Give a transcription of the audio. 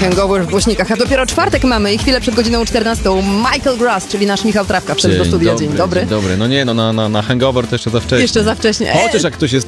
Hangover w głośnikach, a dopiero czwartek mamy i chwilę przed godziną 14. Michael Grass, czyli nasz Michał Trawka, wszedł do studia. Dzień dobry. Dzień dobry. No nie, no na Hangover to jeszcze za wcześnie. Jeszcze za wcześnie. Chociaż jak ktoś jest